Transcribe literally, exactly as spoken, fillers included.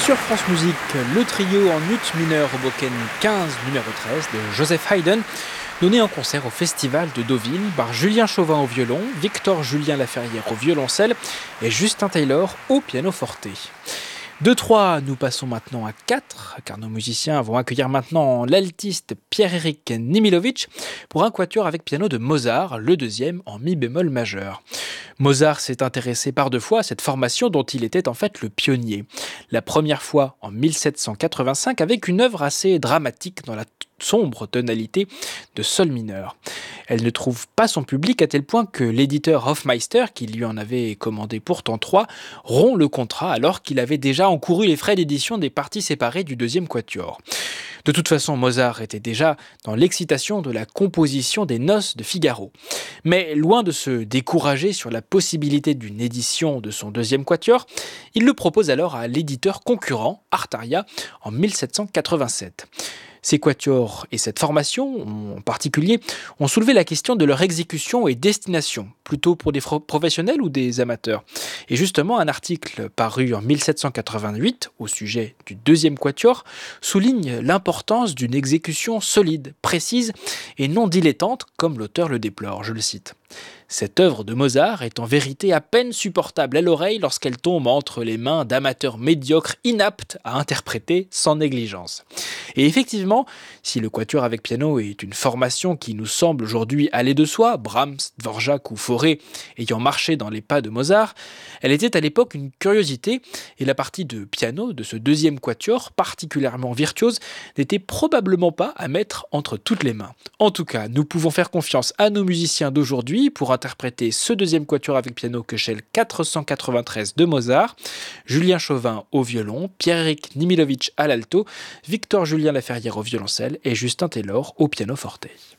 Sur France Musique, le trio en ut mineur Hoboken quinze numéro treize de Joseph Haydn, donné en concert au Festival de Deauville par Julien Chauvin au violon, Victor Julien Laferrière au violoncelle et Justin Taylor au pianoforte. De trois, nous passons maintenant à quatre, car nos musiciens vont accueillir maintenant l'altiste Pierre-Éric Nimilovic pour un quatuor avec piano de Mozart, le deuxième en mi bémol majeur. Mozart s'est intéressé par deux fois à cette formation dont il était en fait le pionnier. La première fois en mille sept cent quatre-vingt-cinq avec une œuvre assez dramatique dans la sombre tonalité de sol mineur. Elle ne trouve pas son public à tel point que l'éditeur Hofmeister, qui lui en avait commandé pourtant trois, rompt le contrat alors qu'il avait déjà encouru les frais d'édition des parties séparées du deuxième quatuor. De toute façon, Mozart était déjà dans l'excitation de la composition des Noces de Figaro. Mais loin de se décourager sur la possibilité d'une édition de son deuxième quatuor, il le propose alors à l'éditeur concurrent, Artaria, en mille sept cent quatre-vingt-sept. Ces quatuors et cette formation, en particulier, ont soulevé la question de leur exécution et destination, plutôt pour des professionnels ou des amateurs. Et justement, un article paru en mille sept cent quatre-vingt-huit au sujet du deuxième quatuor souligne l'importance d'une exécution solide, précise et non dilettante, comme l'auteur le déplore, je le cite. Cette œuvre de Mozart est en vérité à peine supportable à l'oreille lorsqu'elle tombe entre les mains d'amateurs médiocres inaptes à interpréter sans négligence. Et effectivement, si le quatuor avec piano est une formation qui nous semble aujourd'hui aller de soi, Brahms, Dvorak ou Fauré ayant marché dans les pas de Mozart, elle était à l'époque une curiosité et la partie de piano de ce deuxième quatuor, particulièrement virtuose, n'était probablement pas à mettre entre toutes les mains. En tout cas, nous pouvons faire confiance à nos musiciens d'aujourd'hui pour interpréter ce deuxième quatuor avec piano Köchel quatre cent quatre-vingt-treize de Mozart, Julien Chauvin au violon, Pierre-Éric Nimilovic à l'alto, Victor Julien Laferrière au violoncelle et Justin Taylor au pianoforte.